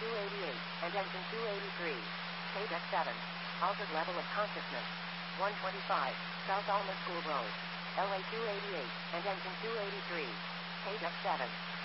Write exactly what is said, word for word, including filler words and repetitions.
two eighty-eight, and engine two eighty-three. Page F seven. Altered level of consciousness. one twenty-five, South Alma School Road. L A two eighty-eight, and engine two eighty-three. Page F seven.